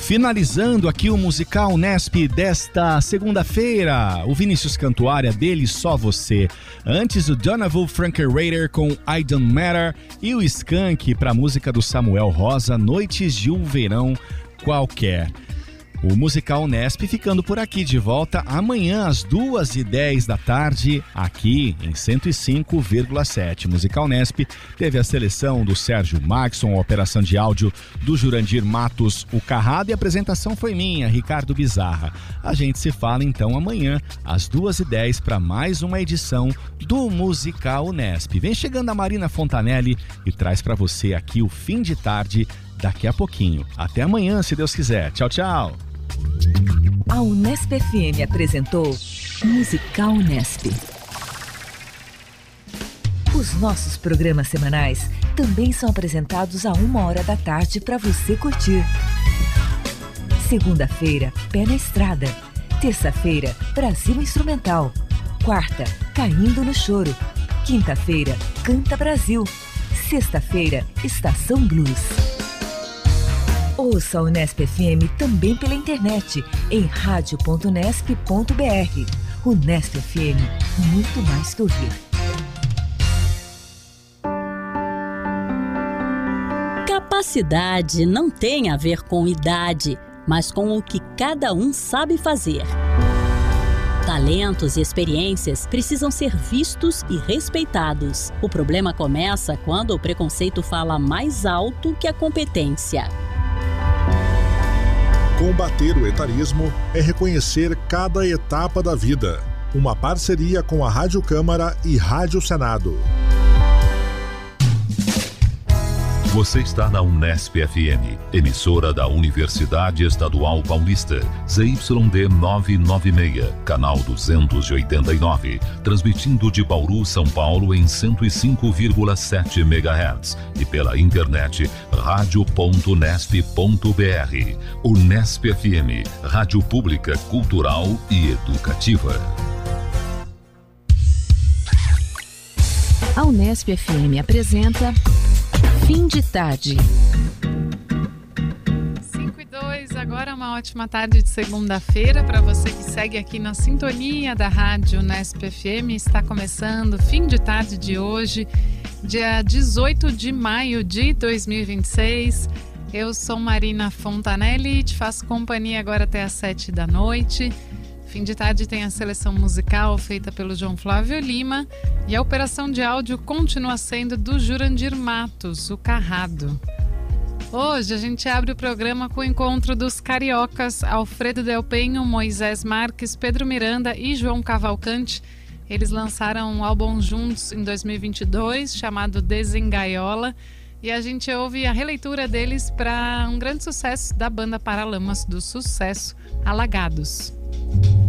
Finalizando aqui o Musical Nesp desta segunda-feira, o Vinícius Cantuária dele Só Você. Antes o Donovan Frankenreiter com I Don't Matter e o Skank para a música do Samuel Rosa, Noites de um Verão Qualquer. O Musical Nesp ficando por aqui, de volta amanhã às 2h10 da tarde, aqui em 105,7. Musical Nesp teve a seleção do Sérgio Maxson, a operação de áudio do Jurandir Matos, o Carrado, e a apresentação foi minha, Ricardo Bizarra. A gente se fala então amanhã às 2h10 para mais uma edição do Musical Nesp. Vem chegando a Marina Fontanelli e traz para você aqui o fim de tarde daqui a pouquinho. Até amanhã, se Deus quiser. Tchau, tchau. A Unesp FM apresentou Musical Unesp. Os nossos programas semanais também são apresentados a 1h da tarde para você curtir. Segunda-feira, Pé na Estrada. Terça-feira, Brasil Instrumental. Quarta, Caindo no Choro. Quinta-feira, Canta Brasil. Sexta-feira, Estação Blues. Ouça a Unesp FM também pela internet em radio.unesp.br. Unesp FM, muito mais que ouvir. Capacidade não tem a ver com idade, mas com o que cada um sabe fazer. Talentos e experiências precisam ser vistos e respeitados. O problema começa quando o preconceito fala mais alto que a competência. Combater o etarismo é reconhecer cada etapa da vida. Uma parceria com a Rádio Câmara e Rádio Senado. Você está na Unesp FM, emissora da Universidade Estadual Paulista, ZYD 996, canal 289, transmitindo de Bauru, São Paulo em 105,7 MHz e pela internet radio.unesp.br. Unesp FM, rádio pública, cultural e educativa. A Unesp FM apresenta Fim de Tarde. 5h02, agora uma ótima tarde de segunda-feira para você que segue aqui na sintonia da rádio Unesp FM. Está começando o Fim de Tarde de hoje, dia 18 de maio de 2026. Eu sou Marina Fontanelli e te faço companhia agora até às 7 da noite. Fim de tarde tem a seleção musical feita pelo João Flávio Lima e a operação de áudio continua sendo do Jurandir Matos, o Carrado. Hoje a gente abre o programa com o encontro dos cariocas Alfredo Del Penho, Moisés Marques, Pedro Miranda e João Cavalcante. Eles lançaram um álbum juntos em 2022 chamado Desengaiola e a gente ouve a releitura deles para um grande sucesso da banda Paralamas do Sucesso, Alagados.